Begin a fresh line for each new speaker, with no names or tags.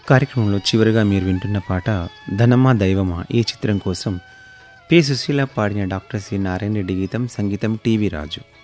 కార్యక్రమంలో చివరిగా మీరు వింటున్న పాట ధనమా దైవమా ఈ చిత్రం కోసం పి సుశీల పాడిన డాక్టర్ సి నారాయణ రెడ్డి గీతం, సంగీతం టీవీ రాజు.